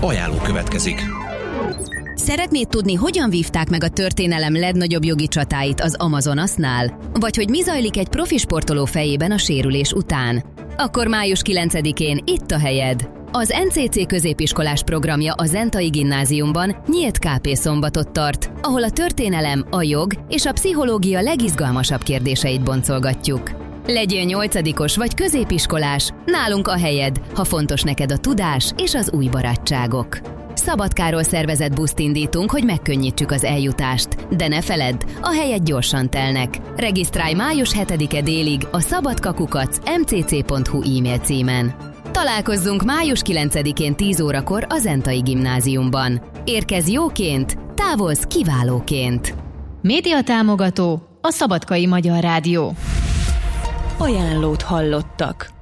Ajánló következik. Szeretnéd tudni, hogyan vívták meg a történelem legnagyobb jogi csatáit az Amazonasnál? Vagy hogy mi zajlik egy profi sportoló fejében a sérülés után? Akkor május 9-én itt a helyed. Az NCC középiskolás programja a Zentai Gimnáziumban nyílt KP szombatot tart, ahol a történelem, a jog és a pszichológia legizgalmasabb kérdéseit boncolgatjuk. Legyél 8-os vagy középiskolás, nálunk a helyed, ha fontos neked a tudás és az új barátságok. Szabadkáról szervezett buszt indítunk, hogy megkönnyítsük az eljutást, de ne feledd, a helyek gyorsan telnek. Regisztrálj május 7-e délig a szabadkakukac@mcc.hu e-mail címen. Találkozzunk május 9-én 10 órakor a Zentai Gimnáziumban. Érkezz jóként, távozz kiválóként. Média támogató a Szabadkai Magyar Rádió. Ajánlót hallottak.